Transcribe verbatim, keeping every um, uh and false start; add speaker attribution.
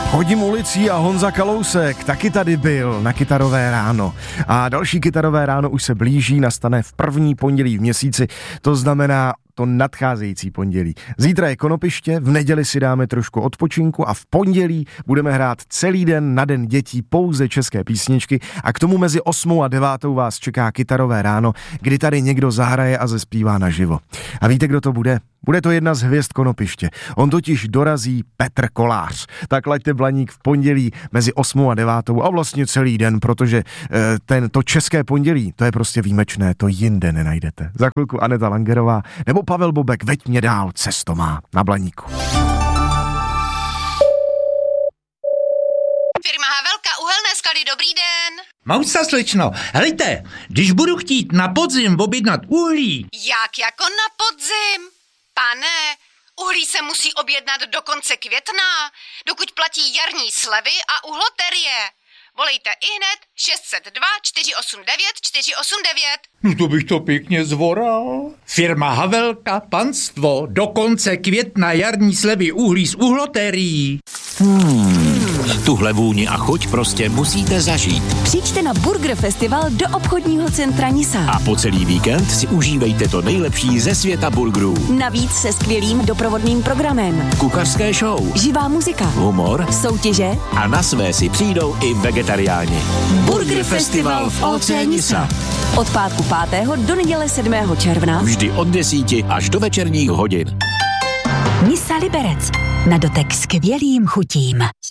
Speaker 1: Chodím ulicí a Honza Kalousek taky tady byl na Kytarové ráno. A další Kytarové ráno už se blíží, nastane v první pondělí v měsíci, to znamená to nadcházející pondělí. Zítra je konopiště, v neděli si dáme trošku odpočinku a v pondělí budeme hrát celý den na Den dětí pouze české písničky a k tomu mezi osmou a devátou vás čeká Kytarové ráno, kdy tady někdo zahraje a zespívá naživo. A víte, kdo to bude? Bude to jedna z hvězd konopiště. On totiž dorazí Petr Kolář. Tak laďte Blaník v pondělí mezi osmou a devátou a vlastně celý den, protože e, ten, to české pondělí, to je prostě výjimečné, to jinde nenajdete. Za chvilku Aneta Langerová nebo Pavel Bobek, veď mě dál, cesto má na Blaníku.
Speaker 2: Firma Havelka, uhelné sklady, dobrý den.
Speaker 3: Mausa, slečno, helejte, když budu chtít na podzim objednat uhlí.
Speaker 2: Jak jako na podzim? Pane, uhlí se musí objednat do konce května, dokud platí jarní slevy a uhloterie. Volejte ihned šest set dva čtyři osm devět čtyři osm devět.
Speaker 3: No to bych to pěkně zvoral. Firma Havelka, panstvo, do konce května jarní slevy uhlí z uhlotérií.
Speaker 4: Hmm, tuhle vůni a chuť prostě musíte zažít.
Speaker 5: Přijďte na Burger Festival do obchodního centra Nisa.
Speaker 4: A po celý víkend si užívejte to nejlepší ze světa burgerů.
Speaker 5: Navíc se skvělým doprovodným programem.
Speaker 4: Kuchařské show.
Speaker 5: Živá muzika.
Speaker 4: Humor.
Speaker 5: Soutěže.
Speaker 4: A na své si přijdou i vegetariáni.
Speaker 5: Burger Festival v O C Nisa. Od pátku pátého do neděle sedmého června.
Speaker 4: Vždy od desíti až do večerních hodin.
Speaker 5: Nisa Liberec. Na dotek skvělým chutím.